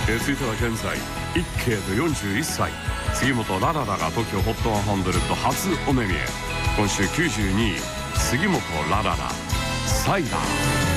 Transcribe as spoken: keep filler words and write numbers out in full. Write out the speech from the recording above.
えー、続いては現在一慶とよんじゅういっさい杉本ラララが トキオホットハンドレッド初お目見え。今週きゅうじゅうにい杉本ラララサイダー。